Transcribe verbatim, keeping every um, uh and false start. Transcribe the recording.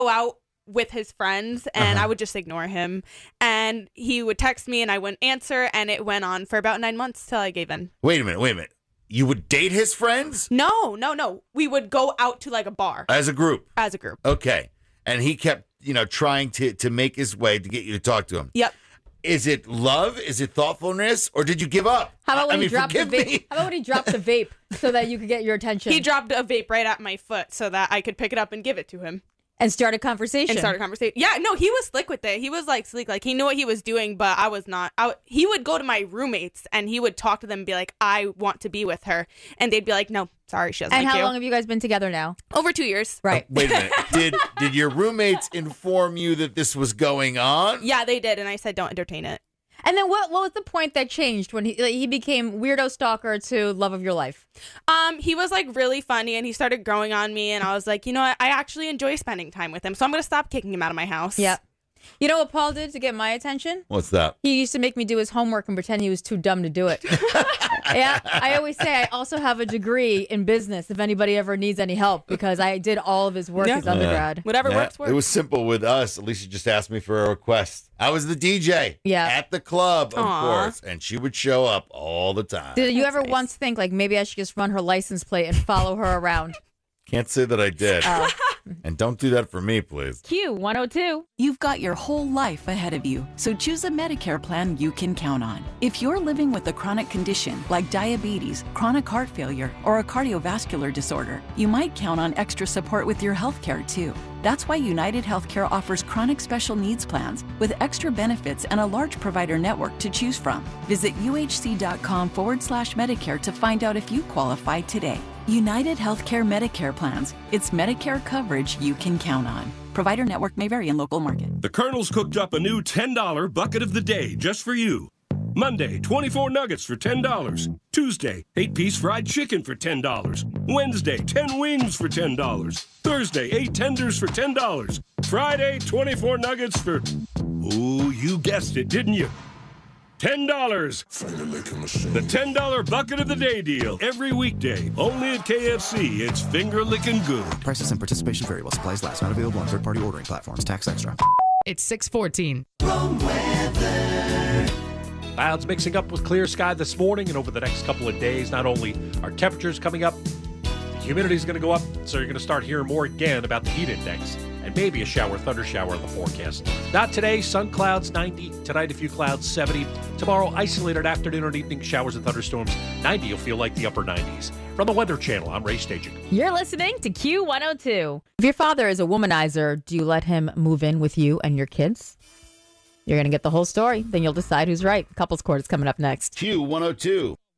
go out with his friends, and Uh-huh. I would just ignore him. And he would text me, and I wouldn't answer, and it went on for about nine months till I gave in. Wait a minute, wait a minute. You would date his friends? No, no, no. We would go out to like a bar As a group? as a group. Okay. And he kept, you know, trying to, to make his way to get you to talk to him. Yep. Is it love? Is it thoughtfulness? Or did you give up? How about when I he mean, dropped the forgive vape? me. How about when he dropped the vape so that you could get your attention He dropped a vape right at my foot so that I could pick it up and give it to him. and start a conversation? And start a conversation. Yeah, no, he was slick with it. He was like sleek, like he knew what he was doing, but I was not. I, he would go to my roommates and he would talk to them and be like, I want to be with her. And they'd be like, no, sorry, she doesn't And like how you. long have you guys been together now? Over two years. Right. Wait a minute. Did did your roommates inform you that this was going on? Yeah, they did. And I said, don't entertain it. And then what? What was the point that changed when he like, he became weirdo stalker to love of your life? Um, he was like really funny and he started growing on me. And I was like, you know what? I actually enjoy spending time with him. So I'm going to stop kicking him out of my house. Yeah. You know what Paul did to get my attention? What's that? He used to make me do his homework and pretend he was too dumb to do it. Yeah, I always say I also have a degree in business if anybody ever needs any help because I did all of his work Yeah. as undergrad. Whatever Yeah, works, works. It was simple with us. Alicia just asked me for a request. I was the D J Yeah. at the club, of Aw. course, and she would show up all the time. Did you ever nice. once think like maybe I should just run her license plate and follow her around? Can't say that I did. Oh. And don't do that for me, please. Q one oh two. You've got your whole life ahead of you, so choose a Medicare plan you can count on. If you're living with a chronic condition like diabetes, chronic heart failure, or a cardiovascular disorder, you might count on extra support with your health care too. That's why United Healthcare offers chronic special needs plans with extra benefits and a large provider network to choose from. Visit uhc.com forward slash Medicare to find out if you qualify today. United Healthcare Medicare plans. It's Medicare coverage you can count on. Provider network may vary in local market. The Colonel's cooked up a new ten dollar bucket of the day just for you. Monday, twenty-four nuggets for ten dollars. Tuesday, eight piece fried chicken for ten dollars. Wednesday, ten wings for ten dollars. Thursday, eight tenders for ten dollars. Friday, twenty-four nuggets for... Ooh, you guessed it, didn't you? ten dollars. The ten dollar bucket of the day deal. Every weekday. Only at K F C. It's finger licking good. Prices and participation vary while supplies last. Not available on third-party ordering platforms. Tax extra. It's six fourteen. Clouds mixing up with clear sky this morning and over the next couple of days. Not only are temperatures coming up, the humidity is going to go up, so you're going to start hearing more again about the heat index and maybe a shower, thunder shower in the forecast. Not today, sun clouds ninety. Tonight, a few clouds seventy. Tomorrow, isolated afternoon and evening showers and thunderstorms ninety. You'll feel like the upper nineties. From the Weather Channel, I'm Ray Staging. You're listening to Q one oh two. If your father is a womanizer, do you let him move in with you and your kids? You're going to get the whole story. Then you'll decide who's right. Couples Court is coming up next. Q one oh two.